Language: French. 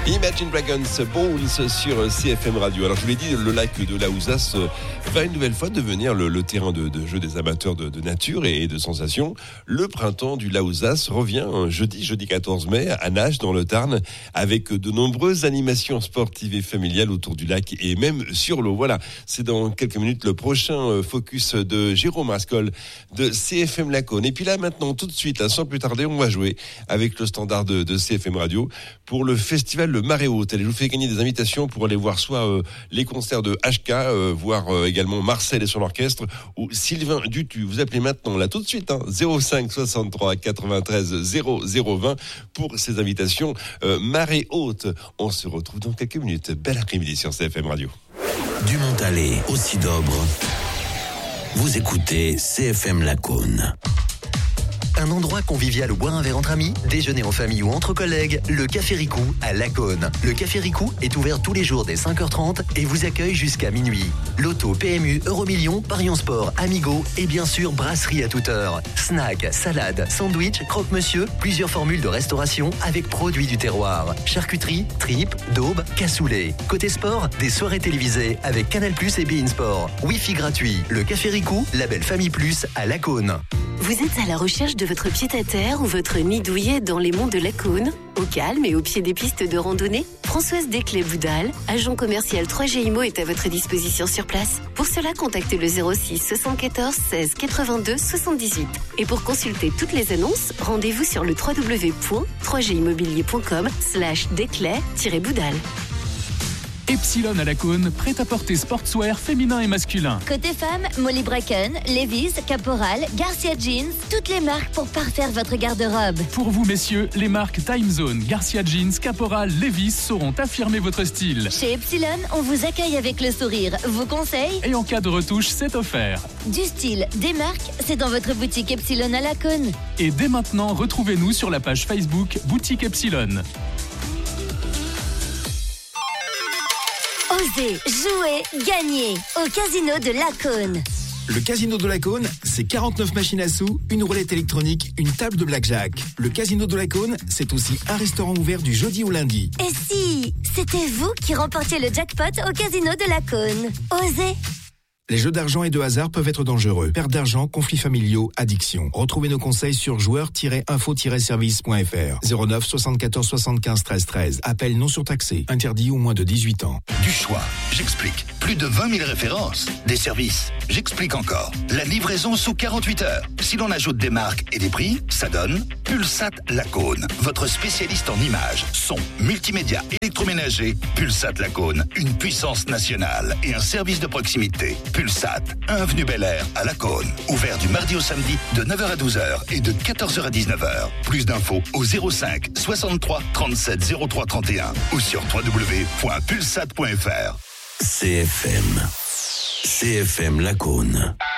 Imagine Dragons, Bones sur CFM Radio. Alors je vous l'ai dit, le lac de Laouzas va une nouvelle fois devenir le terrain de jeu des amateurs de nature et de sensations. Le printemps du Laouzas revient jeudi 14 mai à Nages dans le Tarn avec de nombreuses animations sportives et familiales autour du lac et même sur l'eau. Voilà, c'est dans quelques minutes le prochain focus de Jérôme Rascol de CFM Lacoune. Et puis là maintenant, tout de suite, là, sans plus tarder, on va jouer avec le standard de CFM Radio pour le festival Le Marée Haute. Je vous fais gagner des invitations pour aller voir soit les concerts de HK, voir également Marcel et son orchestre, ou Sylvain Dutu. Vous appelez maintenant, là tout de suite, 05 63 93 0020 pour ces invitations Marée Haute. On se retrouve dans quelques minutes. Bel après-midi sur CFM Radio. Du Montalet au Sidobre, vous écoutez CFM Lacoune. Un endroit convivial où boire un verre entre amis, déjeuner en famille ou entre collègues, le Café Ricou à Lacoune. Le Café Ricou est ouvert tous les jours dès 5h30 et vous accueille jusqu'à minuit. Loto, PMU, Euromillions, Parions Sport, Amigo et bien sûr brasserie à toute heure. Snack, salade, sandwich, croque-monsieur, plusieurs formules de restauration avec produits du terroir. Charcuterie, tripes, daubes, cassoulet. Côté sport, des soirées télévisées avec Canal+ et beIN Sport. Wi-Fi gratuit. Le Café Ricou, label Famille Plus à Lacoune. Vous êtes à la recherche de votre pied-à-terre ou votre nid douillet dans les monts de Lacoune, au calme et au pied des pistes de randonnée? Françoise Desclés-Boudal, agent commercial 3G IMO, est à votre disposition sur place. Pour cela, contactez le 06 74 16 82 78. Et pour consulter toutes les annonces, rendez-vous sur le www.3gimmobilier.com/Desclés-Boudal. Epsilon à Lacoune, prêt-à-porter sportswear féminin et masculin. Côté femmes, Molly Bracken, Levi's, Caporal, Garcia Jeans, toutes les marques pour parfaire votre garde-robe. Pour vous messieurs, les marques Time Zone, Garcia Jeans, Caporal, Levi's sauront affirmer votre style. Chez Epsilon, on vous accueille avec le sourire, vos conseils. Et en cas de retouche, c'est offert. Du style, des marques, c'est dans votre boutique Epsilon à Lacoune. Et dès maintenant, retrouvez-nous sur la page Facebook Boutique Epsilon. Osez, jouez, gagnez au Casino de Lacoune. Le Casino de Lacoune, c'est 49 machines à sous, une roulette électronique, une table de blackjack. Le Casino de Lacoune, c'est aussi un restaurant ouvert du jeudi au lundi. Et si c'était vous qui remportiez le jackpot au Casino de Lacoune? Osez. Les jeux d'argent et de hasard peuvent être dangereux. Perte d'argent, conflits familiaux, addiction. Retrouvez nos conseils sur joueurs-info-service.fr. 09 74 75 13 13. Appel non surtaxé. Interdit aux moins de 18 ans. Du choix. J'explique. Plus de 20 000 références. Des services. J'explique encore. La livraison sous 48 heures. Si l'on ajoute des marques et des prix, ça donne Pulsat Lacoune. Votre spécialiste en images, son, multimédia, électroménager. Pulsat Lacoune. Une puissance nationale et un service de proximité. Pulsat, avenue Bel Air à Lacoune. Ouvert du mardi au samedi de 9h à 12h et de 14h à 19h. Plus d'infos au 05 63 37 03 31 ou sur www.pulsat.fr. CFM Lacoune.